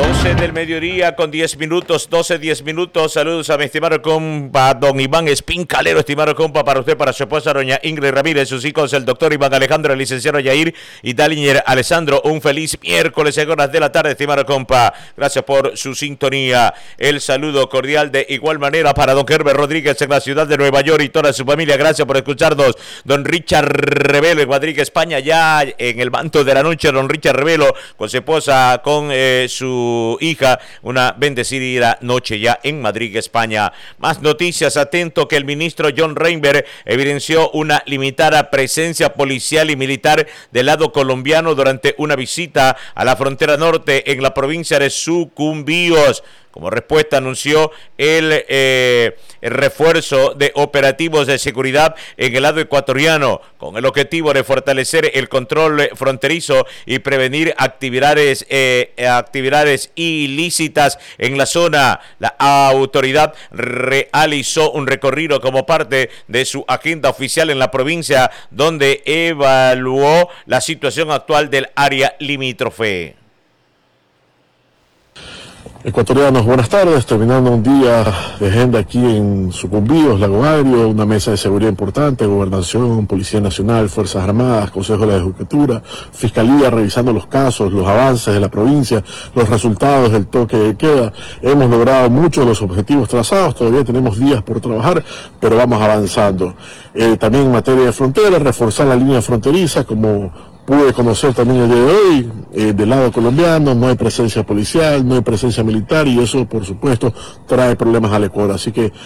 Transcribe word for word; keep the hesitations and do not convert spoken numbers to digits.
doce del mediodía con diez minutos, doce, diez minutos. Saludos a mi estimado compa, don Iván Espincalero, estimado compa, para usted, para su esposa, doña Ingrid Ramírez, sus hijos, el doctor Iván Alejandro, el licenciado Yair y Daliñer Alessandro. Un feliz miércoles en horas de la tarde, estimado compa. Gracias por su sintonía. El saludo cordial de igual manera para don Kerber Rodríguez en la ciudad de Nueva York y toda su familia. Gracias por escucharnos. Don Richard Revelo en Madrid, España, ya en el manto de la noche, don Richard Revelo con su esposa, con eh, su hija, una bendecida noche ya en Madrid, España. Más noticias, atento que el ministro John Reinberg evidenció una limitada presencia policial y militar del lado colombiano durante una visita a la frontera norte en la provincia de Sucumbíos. Como respuesta anunció el, eh, el refuerzo de operativos de seguridad en el lado ecuatoriano con el objetivo de fortalecer el control fronterizo y prevenir actividades, eh, actividades ilícitas en la zona. La autoridad realizó un recorrido como parte de su agenda oficial en la provincia, donde evaluó la situación actual del área limítrofe. Ecuatorianos, buenas tardes. Terminando un día de agenda aquí en Sucumbíos, Lago Agrio, una mesa de seguridad importante, Gobernación, Policía Nacional, Fuerzas Armadas, Consejo de la Judicatura, Fiscalía, revisando los casos, los avances de la provincia, los resultados del toque de queda. Hemos logrado muchos de los objetivos trazados, todavía tenemos días por trabajar, pero vamos avanzando. Eh, también en materia de frontera, reforzar la línea fronteriza, como pude conocer también el día de hoy, eh, del lado colombiano, no hay presencia policial, no hay presencia militar, y eso, por supuesto, trae problemas al Ecuador. Así que